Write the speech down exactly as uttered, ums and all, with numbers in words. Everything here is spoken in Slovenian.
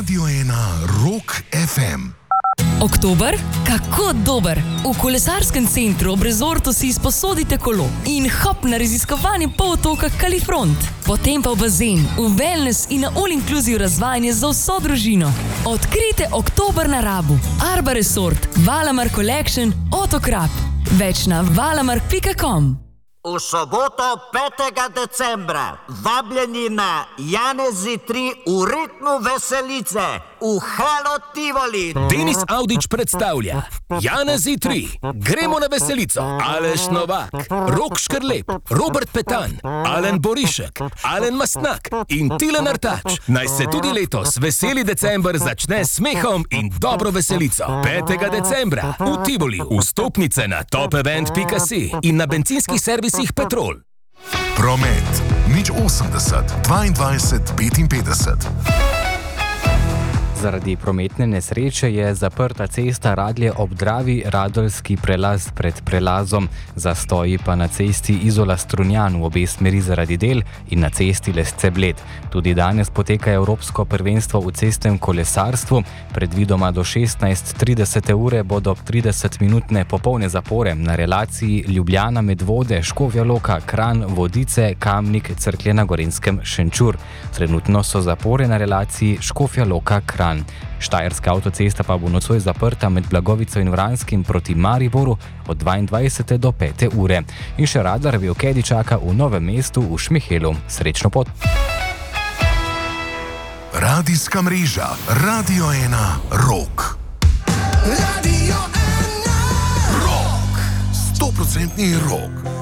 Radio ena Rock ef em. Oktober? Kako dober! V kolesarskem centru ob rezortu si izposodite kolo in hop na raziskovanje polotoka Kalifront. Potem pa v bazen, v wellness in na all-inclusive razvajanje za vso družino. Odkrite oktober na Rabu. Arba Resort, Valamar Collection, Otokrap. Več na valamar pika com. V soboto petega decembra vabljeni na Janezi tri v ritmu veselice v Halo Tivoli. Denis Audić predstavlja Janezi tri, gremo na veselico. Aleš Novak, Rok Škrlep, Robert Petan, Alen Borišek, Alen Mastnak in Tilen Artač. Naj se tudi letos veseli december začne s smehom in dobro veselico. petega decembra v Tivoli. Vstopnice na top event pika si in na bencinskih servisih Petrol. Promet nič osemdeset dvaindvajset petinpetdeset. Zaradi prometne nesreče je zaprta cesta Radlje ob Dravi, Radolski prelaz pred prelazom, zastoji pa na cesti Izola-Strunjan v obe smeri zaradi del in na cesti Lesce-Bled. Tudi danes poteka Evropsko prvenstvo v cestnem kolesarstvu. Predvidoma do šestnajst trideset ure bodo tridesetminutne popolne zapore na relaciji Ljubljana-Medvode, Škofja Loka, Kranj, Vodice, Kamnik, Cerklje na Gorenjskem, Šenčur. Trenutno so zapore na relaciji Škofja Loka, Kranj. Štajerska avtocesta pa bo nocoj zaprta med Blagovico in Vranskim proti Mariboru od dvaindvajsete do pete ure. In še Radar Vevkedi čaka v Novem mestu v Šmihelu. Srečno pot! Radijska mreža Radio ena Rock. Radio ena Rock. Stoprocentni rock.